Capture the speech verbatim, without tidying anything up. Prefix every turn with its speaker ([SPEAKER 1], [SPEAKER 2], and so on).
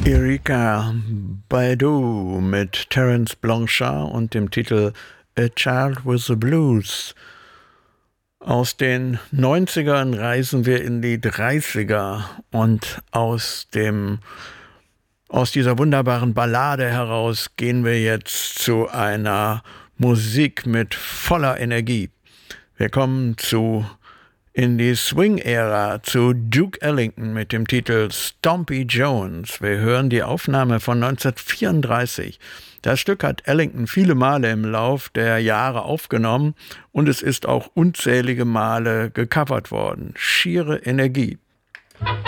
[SPEAKER 1] Erykah Badu mit Terence Blanchard und dem Titel A Child with the Blues. Aus den neunzigern reisen wir in die dreißiger und aus dem aus dieser wunderbaren Ballade heraus gehen wir jetzt zu einer Musik mit voller Energie. Wir kommen zu in die Swing-Ära zu Duke Ellington mit dem Titel Stompy Jones. Wir hören die Aufnahme von neunzehnhundertvierunddreißig. Das Stück hat Ellington viele Male im Lauf der Jahre aufgenommen und es ist auch unzählige Male gecovert worden. Schiere Energie.